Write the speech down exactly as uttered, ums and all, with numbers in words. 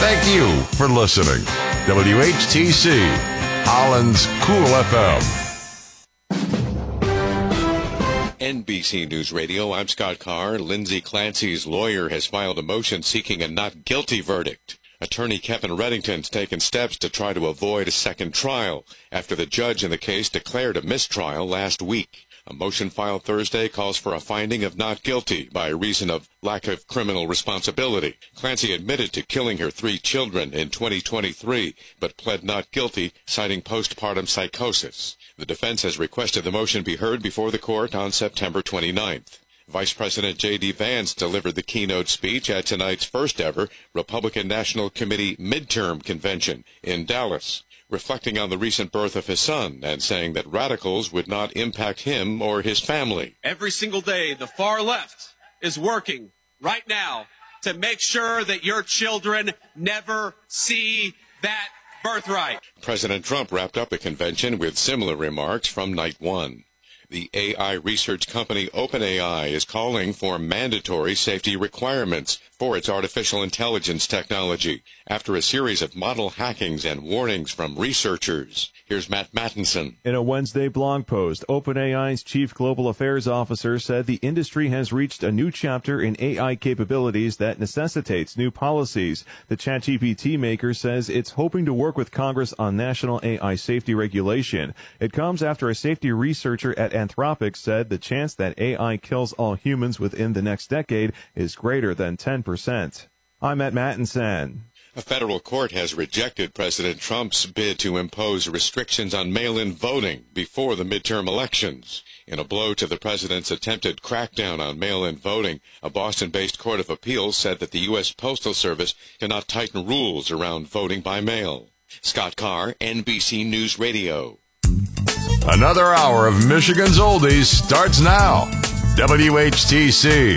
Thank you for listening. W H T C, Holland's Cool F M. N B C News Radio, I'm Scott Carr. Lindsay Clancy's lawyer has filed a motion seeking a not guilty verdict. Attorney Kevin Reddington's taken steps to try to avoid a second trial after the judge in the case declared a mistrial last week. A motion filed Thursday calls for a finding of not guilty by reason of lack of criminal responsibility. Clancy admitted to killing her three children in twenty twenty-three, but pled not guilty, citing postpartum psychosis. The defense has requested the motion be heard before the court on September twenty-ninth. Vice President J D. Vance delivered the keynote speech at tonight's first-ever Republican National Committee midterm convention in Dallas, reflecting on the recent birth of his son and saying that radicals would not impact him or his family. Every single day, the far left is working right now to make sure that your children never see that birthright. President Trump wrapped up the convention with similar remarks from night one. The A I research company OpenAI is calling for mandatory safety requirements for its artificial intelligence technology after a series of model hackings and warnings from researchers. Here's Matt Mattinson. In a Wednesday blog post, OpenAI's chief global affairs officer said the industry has reached a new chapter in A I capabilities that necessitates new policies. The ChatGPT maker says it's hoping to work with Congress on national A I safety regulation. It comes after a safety researcher at Anthropic said the chance that A I kills all humans within the next decade is greater than ten percent. I'm Matt Mattinson. A federal court has rejected President Trump's bid to impose restrictions on mail-in voting before the midterm elections. In a blow to the president's attempted crackdown on mail-in voting, a Boston-based court of appeals said that the U S Postal Service cannot tighten rules around voting by mail. Scott Carr, N B C News Radio. Another hour of Michigan's Oldies starts now. W H T C.